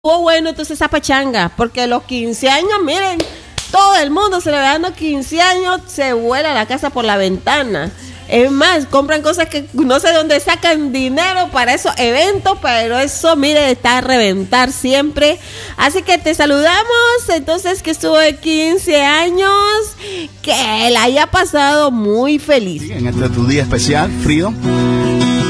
bueno entonces esa pachanga, porque los 15 años, miren, todo el mundo celebrando 15 años, se vuela la casa por la ventana. Es más, compran cosas que no sé dónde sacan dinero para esos eventos, pero eso, mire, está a reventar siempre. Así que te saludamos, entonces que estuvo de 15 años, que la haya pasado muy feliz. Sí, en este tu día especial, Frido.